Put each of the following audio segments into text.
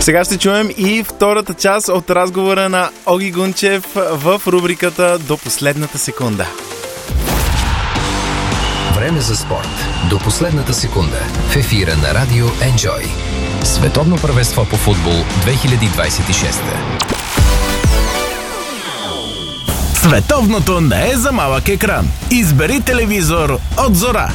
Сега ще чуем и втората част от разговора на Оги Гунчев в рубриката До последната секунда. Време за спорт. До последната секунда. В ефира на Радио Enjoy. Световно първенство по футбол 2026. Световното не е за малък екран. Избери телевизор от Зора.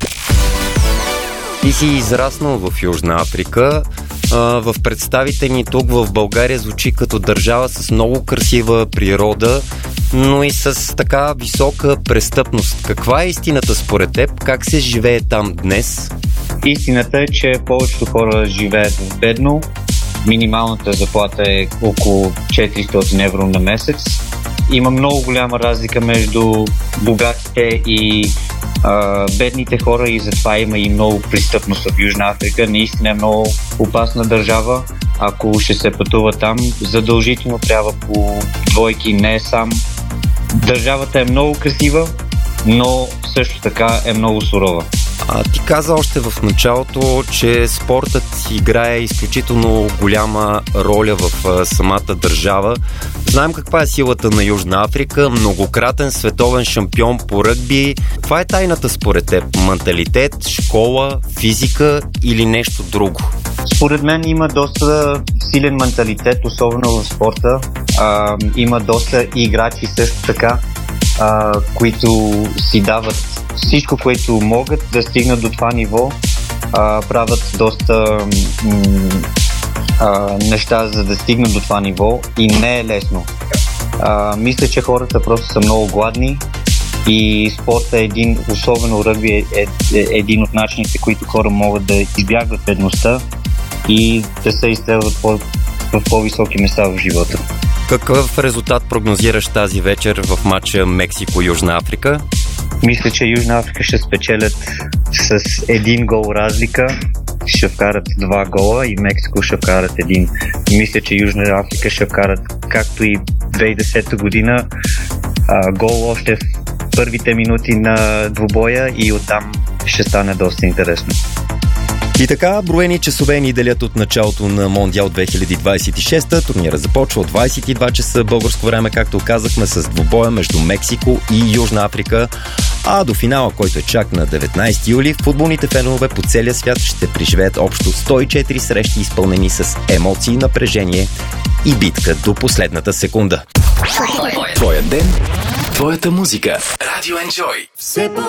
Ти си израснал в Южна Африка. В представите ни тук в България звучи като държава с много красива природа, но и с така висока престъпност. Каква е истината според теб? Как се живее там днес? Истината е, че повечето хора живеят в бедно. Минималната заплата е около 400 евро на месец. Има много голяма разлика между богатите и бедните хора и затова има и много престъпност в Южна Африка. Наистина е много опасна държава. Ако ще се пътува там, задължително трябва по двойки, не сам. Държавата е много красива, но също така е много сурова. Ти каза още в началото, че спортът играе изключително голяма роля в самата държава. Знаем каква е силата на Южна Африка, многократен световен шампион по ръгби. Каква е тайната според теб? Менталитет, школа, физика или нещо друго? Според мен има доста силен менталитет, особено в спорта. Има доста играчи също така, които си дават всичко, което могат да стигнат до това ниво. Правят доста неща, за да стигнат до това ниво и не е лесно. Мисля, че хората просто са много гладни и спорта е особено ръгби е един от начините, които хора могат да избягват бедността и да се изстрелват в по-високи места в живота. Какъв резултат прогнозираш тази вечер в матча Мексико-Южна Африка? Мисля, че Южна Африка ще спечелят с един гол разлика. Ще вкарат 2 гола и Мексико ще вкарат 1. Мисля, че Южна Африка ще вкарат, както и 2010 година, гол още в първите минути на двубоя и оттам ще стане доста интересно. И така, броени часове ни делят от началото на Мондиал 2026. Турнира започва от 22 часа българско време, както казахме, с двубоя между Мексико и Южна Африка. А до финала, който е чак на 19 юли, футболните фенове по целия свят ще преживеят общо 104 срещи, изпълнени с емоции, напрежение и битка до последната секунда. Твоя ден, твоята музика. Радио Enjoy.